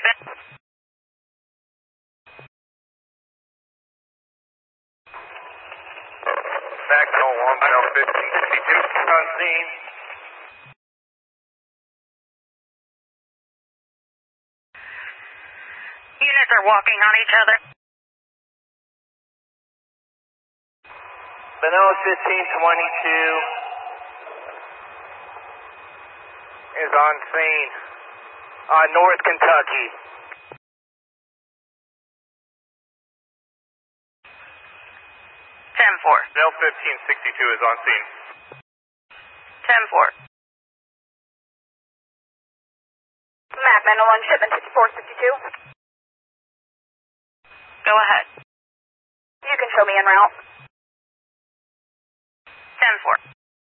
shipment. Back to 1, 1562 on scene. Units are walking on each other. Vanilla 1522 is on scene on North Kentucky. 10-4. Vanilla 1562 is on scene. 10-4. Macman on shipment 5462. Go ahead. You can show me en route. 10-4.